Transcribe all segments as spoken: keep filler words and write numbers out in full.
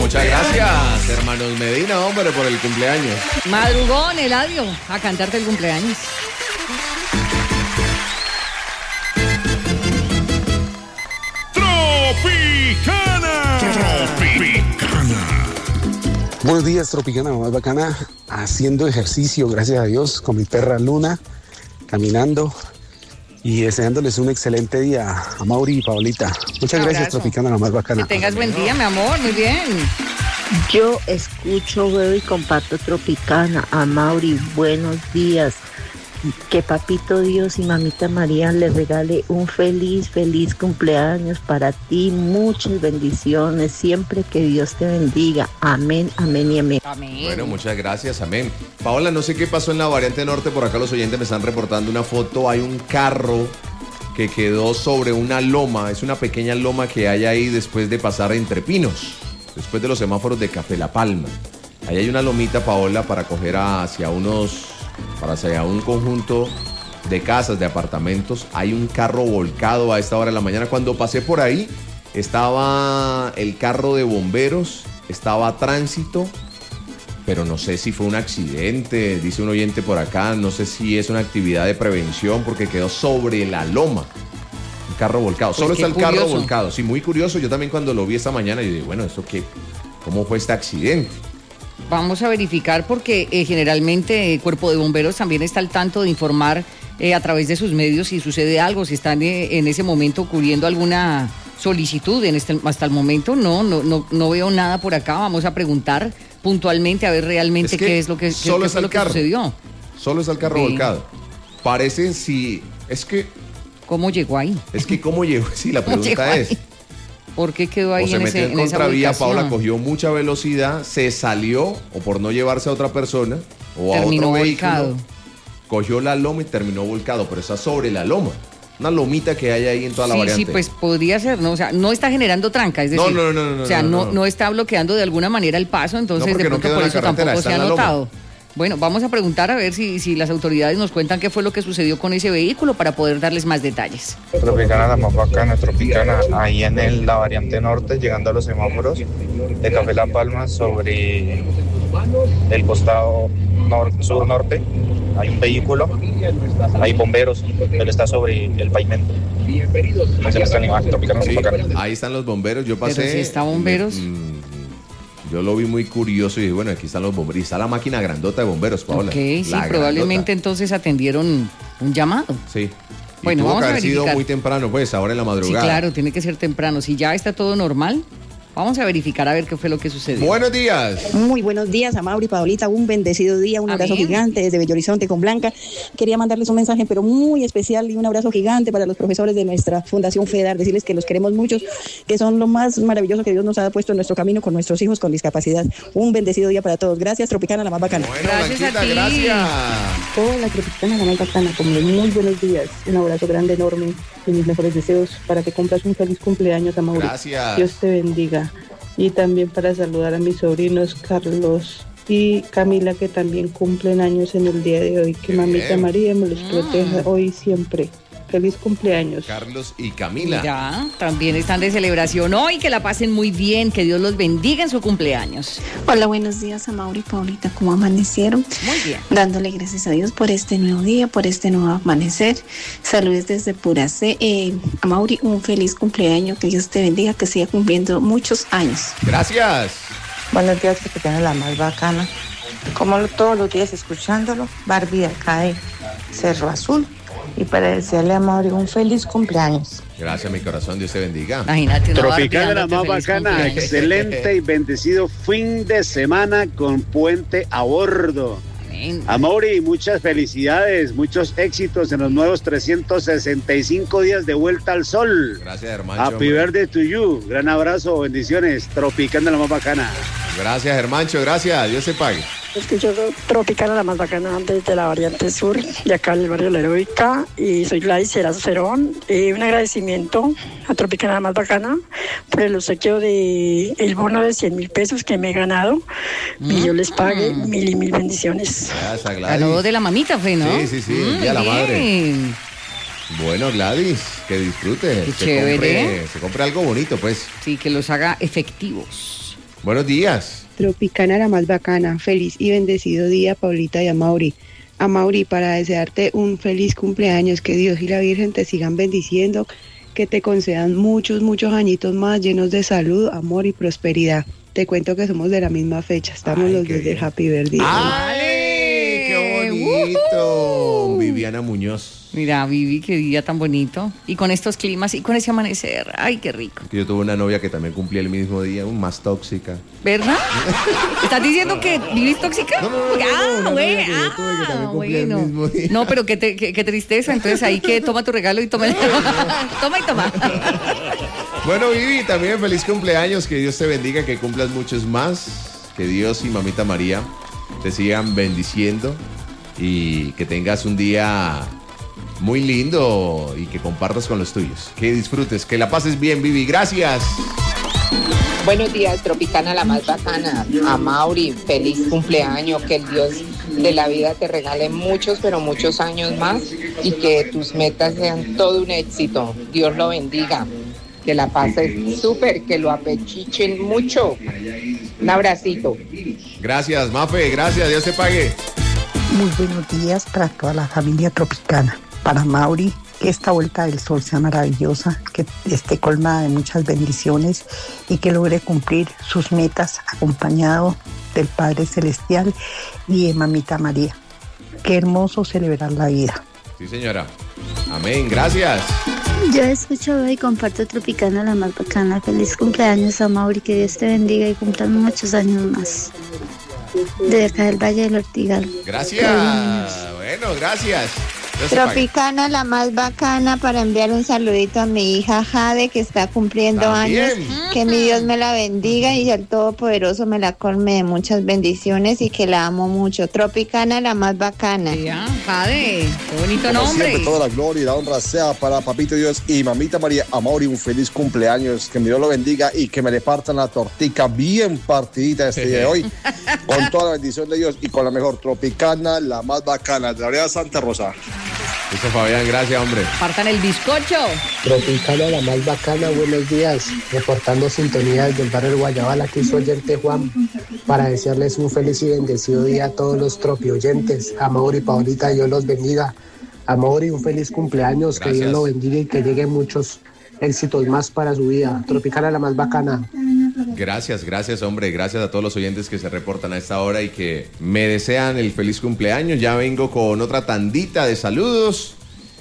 muchas gracias, hermanos Medina, hombre, por el cumpleaños. Madrugón, Eladio, a cantarte el cumpleaños. Tropicana. Tropicana. Buenos días, Tropicana, más bacana, haciendo ejercicio, gracias a Dios, con mi perra Luna, caminando y deseándoles un excelente día a Mauri y Paolita. Muchas gracias, Tropicana, la más bacana. Que tengas buen día, mi amor, muy bien. Yo escucho, veo y comparto Tropicana. A Mauri, buenos días. Que Papito Dios y Mamita María le regale un feliz, feliz cumpleaños para ti. Muchas bendiciones. Siempre que Dios te bendiga. Amén, amén y amén. Amén. Bueno, muchas gracias, amén. Paola, no sé qué pasó en la variante norte. Por acá los oyentes me están reportando una foto. Hay un carro que quedó sobre una loma. Es una pequeña loma que hay ahí después de pasar entre pinos. Después de los semáforos de Café La Palma. Ahí hay una lomita, Paola, para coger hacia unos... para hacia un conjunto de casas, de apartamentos. Hay un carro volcado a esta hora de la mañana. Cuando pasé por ahí, estaba el carro de bomberos, estaba tránsito, pero no sé si fue un accidente, dice un oyente por acá, no sé si es una actividad de prevención porque quedó sobre la loma. Un carro volcado, pues solo está el curioso. carro volcado. Sí, muy curioso. Yo también cuando lo vi esta mañana, yo dije, bueno, ¿esto qué? ¿Cómo fue este accidente? Vamos a verificar porque eh, generalmente el Cuerpo de Bomberos también está al tanto de informar eh, a través de sus medios si sucede algo, si están eh, en ese momento cubriendo alguna solicitud. En este, hasta el momento no, no, no, no veo nada por acá. Vamos a preguntar puntualmente a ver realmente Es que qué es lo que, qué- solo qué es fue el lo que carro. sucedió. Solo está el carro Sí. volcado. Parece si... Es que... ¿Cómo llegó ahí? Es que ¿cómo llegó? Sí, la ¿Cómo llegó pregunta es... ahí? ¿Por qué quedó ahí O se en, metió ese, en en esa contravía, ubicación? Paola cogió mucha velocidad, se salió, o por no llevarse a otra persona, o a Terminó otro vehículo, volcado. cogió la loma y terminó volcado, pero está sobre la loma. Una lomita que hay ahí en toda la Sí, variante. sí, pues podría ser, ¿no? O sea, no está generando tranca, es No, decir, no, no, no, no, o sea, no, no, no. no está bloqueando de alguna manera el paso, entonces No, porque de no pronto quedó por en la eso carretera, tampoco está se ha en la loma. notado. Bueno, vamos a preguntar a ver si, si las autoridades nos cuentan qué fue lo que sucedió con ese vehículo para poder darles más detalles. Tropicana, la más bacana, Tropicana, ahí en el- la variante norte, llegando a los semáforos de Café La Palma, sobre el costado nor- sur-norte, hay un vehículo, hay bomberos, él está sobre el pavimento. Esa es la imagen, Tropicana, la Sí, más bacana. ahí están los bomberos, yo pasé... Pero si está bomberos. me- mm, yo lo vi muy curioso y dije, bueno, aquí están los bomberos. Y está la máquina grandota de bomberos, Paola. Ok, sí, La probablemente grandota. entonces atendieron un llamado. Sí. Y Bueno, tuvo vamos que a haber sido verificar. muy temprano, pues, ahora en la Sí, madrugada. claro, tiene que ser temprano. Si ya está todo normal, vamos a verificar a ver qué fue lo que sucedió. Buenos días. Muy buenos días a Mauri y Paolita, un bendecido día, un abrazo Amén. gigante desde Bello Horizonte con Blanca. Quería mandarles un mensaje pero muy especial y un abrazo gigante para los profesores de nuestra Fundación FEDAR, decirles que los queremos mucho, que son lo más maravilloso que Dios nos ha puesto en nuestro camino con nuestros hijos con discapacidad. Un bendecido día para todos. Gracias, Tropicana, la más bacana. Bueno, Gracias a Blanquita, ti. gracias. Hola, Tropicana, la más bacana, como muy buenos días. Un abrazo grande, enorme y mis mejores deseos para que cumplas un feliz cumpleaños a Mauri. Gracias. Dios te bendiga. Y también para saludar a mis sobrinos Carlos y Camila, que también cumplen años en el día de hoy. Que Qué Mamita bien. María me los proteja hoy y siempre. Feliz cumpleaños. Carlos y Camila. Ya, también están de celebración hoy, que la pasen muy bien, que Dios los bendiga en su cumpleaños. Hola, buenos días a Mauri y Paulita, ¿cómo amanecieron? Muy bien. Dándole gracias a Dios por este nuevo día, por este nuevo amanecer. Saludos desde Puracé. Eh, a Mauri, un feliz cumpleaños, que Dios te bendiga, que siga cumpliendo muchos años. Gracias. Buenos días, Tropicana, la más bacana. Como lo- todos los días escuchándolo, Barbie de acá de Cerro Azul. Y para desearle a Mauri un feliz cumpleaños. Gracias, mi corazón. Dios te bendiga. Imagínate, una Tropicana, Barbie la más dándote feliz bacana, cumpleaños. excelente y bendecido fin de semana con puente a bordo. Amén. Amaury, muchas felicidades, muchos éxitos en los nuevos trescientos sesenta y cinco días de vuelta al sol. Gracias, hermano. Happy birthday to you, gran abrazo, bendiciones, Tropicana, la más bacana. Gracias, Hermancho. Gracias. Dios se pague. Escucho Tropicana, la más bacana desde la variante sur, de acá del barrio La Heroica, y soy Gladys Erazo Cerón. Eh, un agradecimiento a Tropicana, la más bacana, por el obsequio de el bono de cien mil pesos que me he ganado, y yo les pague mil y mil bendiciones. Gracias, Gladys. Ganó de la mamita fue, ¿no? Sí, sí, sí, Mm, el día de la bien. madre. Bueno, Gladys, que disfrute. Qué se chévere. Compre, se compre algo bonito, pues. Sí, que los haga efectivos. Buenos días. Tropicana la más bacana, feliz y bendecido día, Paulita y Amaury. Amaury, para desearte un feliz cumpleaños, que Dios y la Virgen te sigan bendiciendo, que te concedan muchos, muchos añitos más llenos de salud, amor y prosperidad. Te cuento que somos de la misma fecha, estamos Ay, los dos de Happy Birthday. ¡Ay, qué bonito! Uh-huh. Viviana Muñoz. Mira, Vivi, qué día tan bonito. Y con estos climas y con ese amanecer. Ay, qué rico. Yo tuve una novia que también cumplía el mismo día, aún más tóxica. ¿Verdad? ¿Estás diciendo que Vivi es tóxica? No, no, no. Ah, no, güey. Ah, bueno. No, pero qué, te, qué, qué tristeza. Entonces ahí que toma tu regalo y toma. Toma y toma. Bueno, Vivi, también feliz cumpleaños. Que Dios te bendiga, que cumplas muchos más. Que Dios y Mamita María te sigan bendiciendo. Y que tengas un día muy lindo y que compartas con los tuyos. Que disfrutes, que la pases bien, Vivi. Gracias. Buenos días, Tropicana la más bacana. Amaury, feliz cumpleaños. Que el Dios de la vida te regale muchos, pero muchos años más y que tus metas sean todo un éxito. Dios lo bendiga. Que la pases súper, que lo apechichen mucho. Un abracito. Gracias, Mafe. Gracias. Dios te pague. Muy buenos días para toda la familia tropicana. Para Amaury, que esta vuelta del sol sea maravillosa, que esté colmada de muchas bendiciones y que logre cumplir sus metas acompañado del Padre Celestial y de Mamita María. Qué hermoso celebrar la vida. Sí, señora. Amén. Gracias. Yo escucho y comparto Tropicana la más bacana. Feliz cumpleaños, Amaury, que Dios te bendiga y cumplan muchos años más. De acá del Valle del Ortigal. Gracias. Bueno, gracias. Tropicana la más bacana, para enviar un saludito a mi hija Jade, que está cumpliendo También. años. Que mi Dios me la bendiga y el Todopoderoso me la colme de muchas bendiciones y que la amo mucho. Tropicana la más bacana. Ya, Jade, qué bonito Como nombre. Siempre, toda la gloria y la honra sea para Papito Dios y Mamita María. Amaury, un feliz cumpleaños, que mi Dios lo bendiga y que me le partan la tortica bien partidita este día de hoy, con toda la bendición de Dios y con la mejor. Tropicana la más bacana, de la Avenida Santa Rosa. Eso, Fabián, gracias, hombre. Partan el bizcocho. Tropicana la más bacana, buenos días. Reportando sintonía desde el barrio del Guayabal, aquí su oyente Juan, para desearles un feliz y bendecido día a todos los tropi oyentes. Amaury y Paulita, Dios los bendiga. Amaury, un feliz cumpleaños, gracias. Que Dios lo bendiga y que lleguen muchos éxitos más para su vida. Tropicana la más bacana. Gracias, gracias, hombre. Gracias a todos los oyentes que se reportan a esta hora y que me desean el feliz cumpleaños. Ya vengo con otra tandita de saludos.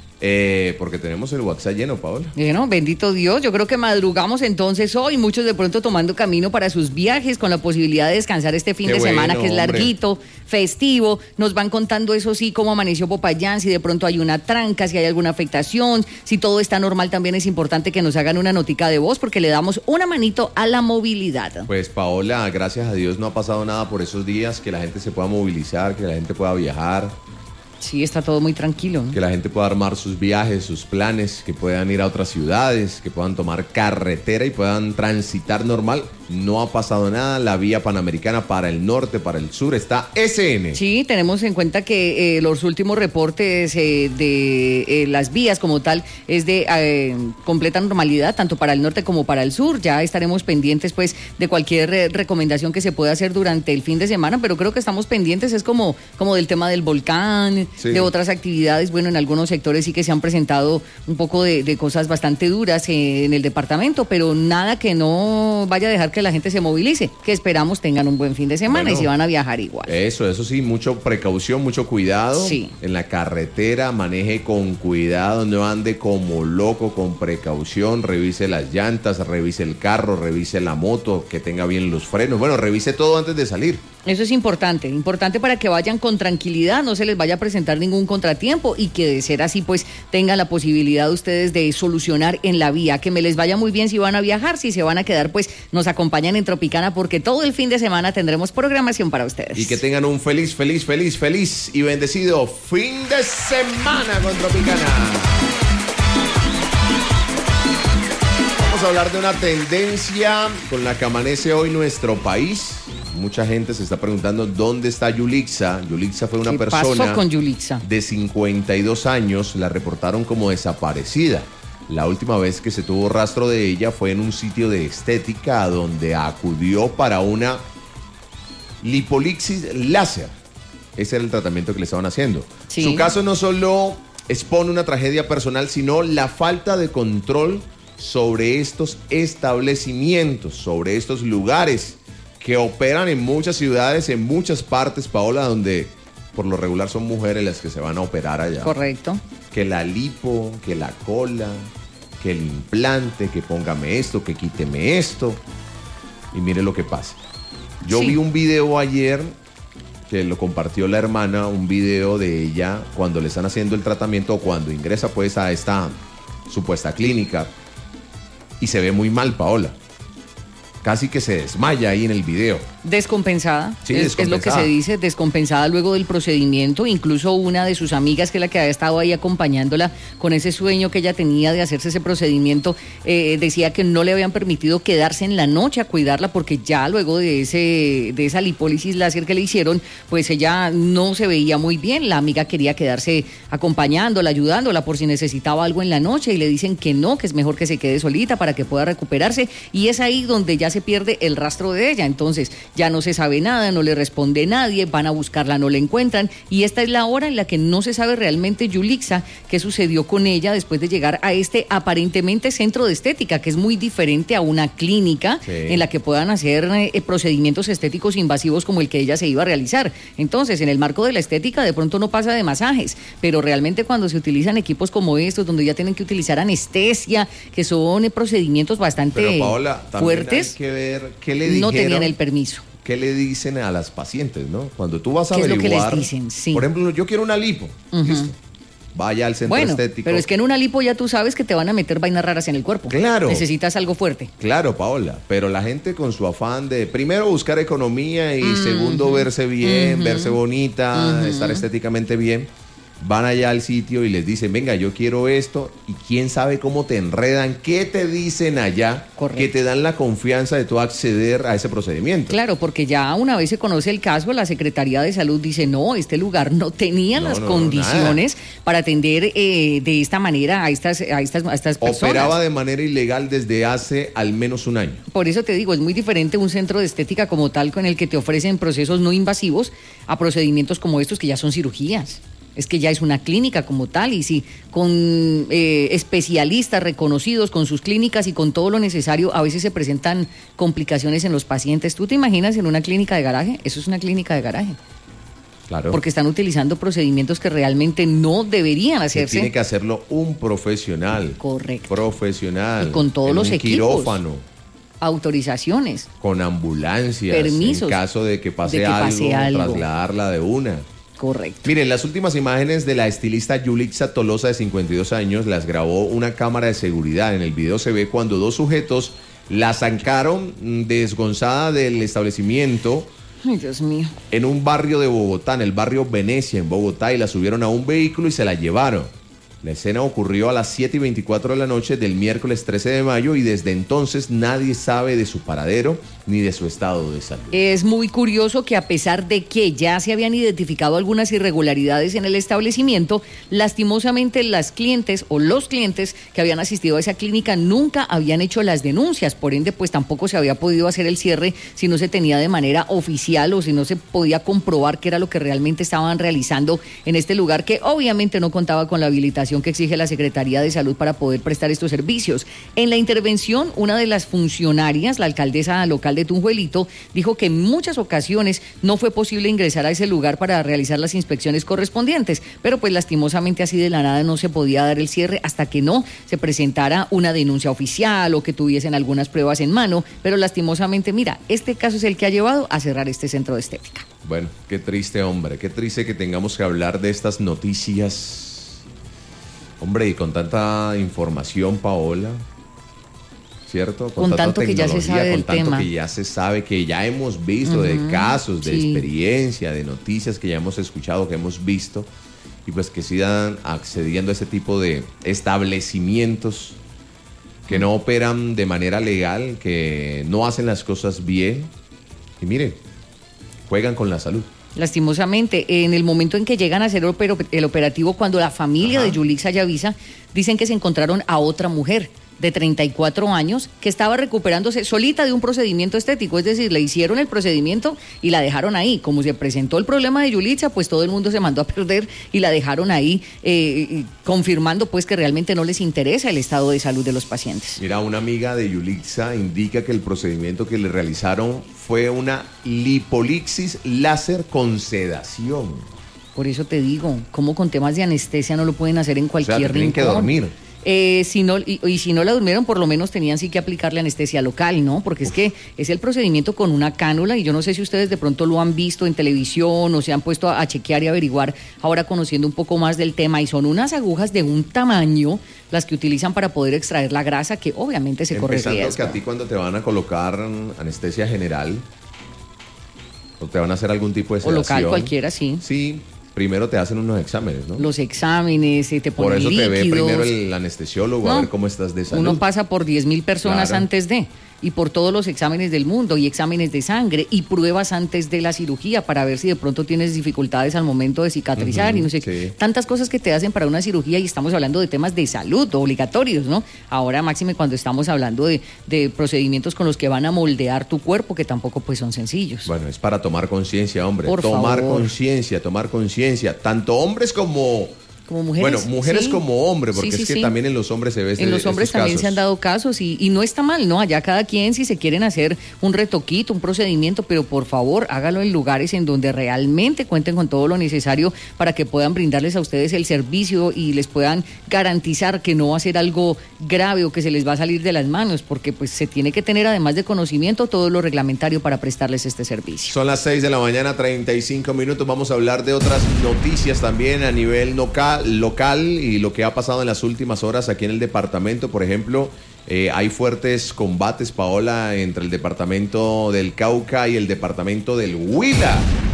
Eh, porque tenemos el WhatsApp lleno, Paola. Bueno, bendito Dios. Yo creo que madrugamos entonces hoy, muchos de pronto tomando camino para sus viajes con la posibilidad de descansar este fin Qué de bueno, semana, que es larguito, hombre. Festivo. Nos van contando eso sí, cómo amaneció Popayán, si de pronto hay una tranca, si hay alguna afectación, si todo está normal. También es importante que nos hagan una notica de voz porque le damos una manito a la movilidad. Pues Paola, gracias a Dios no ha pasado nada por esos días, que la gente se pueda movilizar, que la gente pueda viajar. Sí, está todo muy tranquilo, ¿no? Que la gente pueda armar sus viajes, sus planes, que puedan ir a otras ciudades, que puedan tomar carretera y puedan transitar normal. No ha pasado nada. La vía panamericana para el norte, para el sur, está ese ene. Sí, tenemos en cuenta que eh, los últimos reportes eh, de eh, las vías como tal es de eh, completa normalidad, tanto para el norte como para el sur. Ya estaremos pendientes pues de cualquier eh, recomendación que se pueda hacer durante el fin de semana, pero creo que estamos pendientes, es como, como del tema del volcán, sí. De otras actividades. Bueno, en algunos sectores sí que se han presentado un poco de, de cosas bastante duras eh, en el departamento, pero nada que no vaya a dejar que la gente se movilice, que esperamos tengan un buen fin de semana, bueno, y si van a viajar igual. Eso, eso sí, mucho precaución, mucho cuidado. Sí. En la carretera, maneje con cuidado, no ande como loco, con precaución, revise las llantas, revise el carro, revise la moto, que tenga bien los frenos, bueno, revise todo antes de salir. Eso es importante, importante para que vayan con tranquilidad, no se les vaya a presentar ningún contratiempo y que de ser así pues tengan la posibilidad ustedes de solucionar en la vía, que me les vaya muy bien si van a viajar, si se van a quedar pues nos acompañan en Tropicana porque todo el fin de semana tendremos programación para ustedes. Y que tengan un feliz, feliz, feliz, feliz y bendecido fin de semana con Tropicana. Vamos a hablar de una tendencia con la que amanece hoy nuestro país. Mucha gente se está preguntando dónde está Yulixa. Yulixa fue una ¿Qué persona pasó con Yulixa? de cincuenta y dos años, la reportaron como desaparecida. La última vez que se tuvo rastro de ella fue en un sitio de estética donde acudió para una lipolixis láser. Ese era el tratamiento que le estaban haciendo. Sí. Su caso no solo expone una tragedia personal, sino la falta de control sobre estos establecimientos, sobre estos lugares que operan en muchas ciudades, en muchas partes, Paola, donde por lo regular son mujeres las que se van a operar allá. Correcto. Que la lipo, que la cola, que el implante, que póngame esto, que quíteme esto. Y mire lo que pasa. Yo Sí. vi un video ayer que lo compartió la hermana, un video de ella cuando le están haciendo el tratamiento o cuando ingresa pues a esta supuesta clínica y se ve muy mal, Paola. Casi que se desmaya ahí en el video. Descompensada, Sí, es, descompensada. es lo que se dice, descompensada luego del procedimiento. Incluso una de sus amigas, que es la que había estado ahí acompañándola con ese sueño que ella tenía de hacerse ese procedimiento, eh, decía que no le habían permitido quedarse en la noche a cuidarla porque ya luego de ese de esa lipólisis láser que le hicieron, pues ella no se veía muy bien. La amiga quería quedarse acompañándola, ayudándola por si necesitaba algo en la noche y le dicen que no, que es mejor que se quede solita para que pueda recuperarse, y es ahí donde ya se pierde el rastro de ella. Entonces ya no se sabe nada, no le responde nadie, van a buscarla, no la encuentran, y esta es la hora en la que no se sabe realmente, Yulixa, qué sucedió con ella después de llegar a este aparentemente centro de estética, que es muy diferente a una clínica Sí. en la que puedan hacer eh, procedimientos estéticos invasivos como el que ella se iba a realizar. Entonces, en el marco de la estética de pronto no pasa de masajes, pero realmente cuando se utilizan equipos como estos, donde ya tienen que utilizar anestesia, que son eh, procedimientos bastante Pero Paola, también fuertes, hay que ver qué le no dijeron, tenían el permiso. qué le dicen a las pacientes, ¿no? Cuando tú vas a ¿Qué es lo que averiguar, les dicen? Sí. por ejemplo, yo quiero una lipo, Ujú. listo. Vaya al centro Bueno, estético. pero es que en una lipo ya tú sabes que te van a meter vainas raras en el cuerpo. Claro. Necesitas algo fuerte. Claro, Paola, pero la gente con su afán de primero buscar economía y Ujú. segundo verse bien, Ujú. verse bonita, Ujú. estar estéticamente bien, van allá al sitio y les dicen, venga, yo quiero esto, y quién sabe cómo te enredan, qué te dicen allá, Correcto. que te dan la confianza de tú acceder a ese procedimiento. Claro, porque ya una vez se conoce el caso, la Secretaría de Salud dice, no, este lugar no tenía No, las no, condiciones para atender eh, de esta manera a estas, a estas, a estas personas. Operaba de manera ilegal desde hace al menos un año. Por eso te digo, es muy diferente un centro de estética como tal, con el que te ofrecen procesos no invasivos, a procedimientos como estos que ya son cirugías. Es que ya es una clínica como tal, y sí, con eh, especialistas reconocidos, con sus clínicas y con todo lo necesario, a veces se presentan complicaciones en los pacientes. ¿Tú te imaginas en una clínica de garaje? Eso es una clínica de garaje. Claro. Porque están utilizando procedimientos que realmente no deberían Que hacerse. tiene que hacerlo un profesional. Correcto. Profesional. Y con todos en los un equipos. quirófano. Autorizaciones. Con ambulancias. Permisos. En caso de que pase, De que pase algo, algo. trasladarla de una. Correcto. Miren, las últimas imágenes de la estilista Yulixa Tolosa, de cincuenta y dos años, las grabó una cámara de seguridad. En el video se ve cuando dos sujetos la sacaron mm, desgonzada del establecimiento Ay, Dios mío. en un barrio de Bogotá, en el barrio Venecia, en Bogotá, y la subieron a un vehículo y se la llevaron. La escena ocurrió a las siete y veinticuatro de la noche del miércoles trece de mayo y desde entonces nadie sabe de su paradero ni de su estado de salud. Es muy curioso que a pesar de que ya se habían identificado algunas irregularidades en el establecimiento, lastimosamente las clientes o los clientes que habían asistido a esa clínica nunca habían hecho las denuncias, por ende pues tampoco se había podido hacer el cierre si no se tenía de manera oficial o si no se podía comprobar qué era lo que realmente estaban realizando en este lugar, que obviamente no contaba con la habilitación que exige la Secretaría de Salud para poder prestar estos servicios. En la intervención, una de las funcionarias, la alcaldesa local de Tunjuelito, dijo que en muchas ocasiones no fue posible ingresar a ese lugar para realizar las inspecciones correspondientes, pero pues lastimosamente así de la nada no se podía dar el cierre hasta que no se presentara una denuncia oficial o que tuviesen algunas pruebas en mano, pero lastimosamente, mira, este caso es el que ha llevado a cerrar este centro de estética. Bueno, qué triste, hombre, qué triste que tengamos que hablar de estas noticias. Hombre, y con tanta información, Paola, ¿cierto? Con tanta tanto que ya se tecnología, sabe con del tanto tema. que ya se sabe, que ya hemos visto, Ujú, de casos, de sí. experiencia, de noticias que ya hemos escuchado, que hemos visto, y pues que sigan accediendo a ese tipo de establecimientos que no operan de manera legal, que no hacen las cosas bien, y miren, juegan con la salud. Lastimosamente, en el momento en que llegan a hacer el operativo, cuando la familia Ajá. de Yulixa Yavisa dicen que se encontraron a otra mujer de treinta y cuatro años que estaba recuperándose solita de un procedimiento estético, es decir, le hicieron el procedimiento y la dejaron ahí. Como se presentó el problema de Yulixa, pues todo el mundo se mandó a perder y la dejaron ahí, eh, confirmando pues que realmente no les interesa el estado de salud de los pacientes. Mira, una amiga de Yulixa indica que el procedimiento que le realizaron fue una lipolixis láser con sedación. Por eso te digo, como con temas de anestesia no lo pueden hacer en cualquier rincón. O sea, tienen que dormir. Eh, si no, y, y si no la durmieron, por lo menos tenían sí que aplicarle anestesia local, ¿no? Porque Uf. es que es el procedimiento con una cánula y yo no sé si ustedes de pronto lo han visto en televisión o se han puesto a, a chequear y averiguar ahora conociendo un poco más del tema, y son unas agujas de un tamaño las que utilizan para poder extraer la grasa, que obviamente se corre riesgo. Empezando que a ti cuando te van a colocar anestesia general o te van a hacer algún tipo de sedación. O local, cualquiera, sí. Sí. Primero te hacen unos exámenes, ¿no? Los exámenes, te ponen líquidos. Por eso te ve primero el anestesiólogo no, a ver cómo estás de salud. Uno pasa por diez mil personas claro. antes de, y por todos los exámenes del mundo, y exámenes de sangre, y pruebas antes de la cirugía para ver si de pronto tienes dificultades al momento de cicatrizar, uh-huh, y no sé qué. Sí. Tantas cosas que te hacen para una cirugía, y estamos hablando de temas de salud obligatorios, ¿no? Ahora, máxime, cuando estamos hablando de, de procedimientos con los que van a moldear tu cuerpo, que tampoco pues son sencillos. Bueno, es para tomar conciencia, hombre. Por tomar favor. conciencia, tomar conciencia. Tanto hombres como... Como mujeres. Bueno, mujeres sí. como hombres, porque sí, sí, es que sí. también en los hombres se ve este, En los hombres también casos. se han dado casos y, y no está mal, ¿no? Allá cada quien, si se quieren hacer un retoquito, un procedimiento, pero por favor hágalo en lugares en donde realmente cuenten con todo lo necesario para que puedan brindarles a ustedes el servicio y les puedan garantizar que no va a ser algo grave o que se les va a salir de las manos, porque pues se tiene que tener, además de conocimiento, todo lo reglamentario para prestarles este servicio. Son las seis de la mañana, treinta y cinco minutos. Vamos a hablar de otras noticias también a nivel local, local y lo que ha pasado en las últimas horas aquí en el departamento. Por ejemplo, eh, hay fuertes combates, Paola, entre el departamento del Cauca y el departamento del Huila,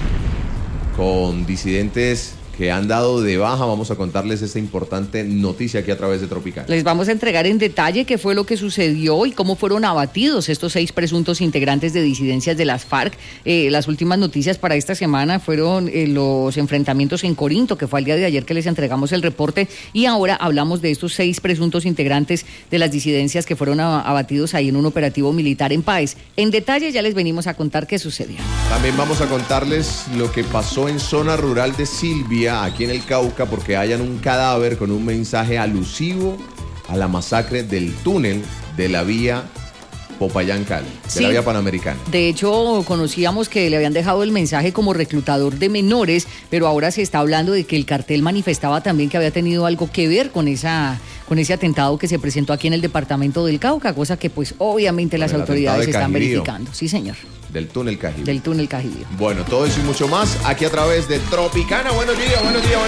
con disidentes que han dado de baja. Vamos a contarles esta importante noticia aquí a través de Tropical. Les vamos a entregar en detalle qué fue lo que sucedió y cómo fueron abatidos estos seis presuntos integrantes de disidencias de las FARC. Eh, las últimas noticias para esta semana fueron eh, los enfrentamientos en Corinto, que fue el día de ayer que les entregamos el reporte, y ahora hablamos de estos seis presuntos integrantes de las disidencias que fueron a, abatidos ahí en un operativo militar en Páez. En detalle ya les venimos a contar qué sucedió. También vamos a contarles lo que pasó en zona rural de Silvia, aquí en el Cauca, porque hallan un cadáver con un mensaje alusivo a la masacre del túnel de la vía Popayán-Cali, de sí, la vía Panamericana. De hecho, conocíamos que le habían dejado el mensaje como reclutador de menores, pero ahora se está hablando de que el cartel manifestaba también que había tenido algo que ver con esa, con ese atentado que se presentó aquí en el departamento del Cauca, cosa que pues obviamente con las autoridades están verificando. Sí, señor. Del túnel Cajibío. Del túnel Cajibío. Bueno, todo eso y mucho más aquí a través de Tropicana. Buenos días, buenos días, buenos días.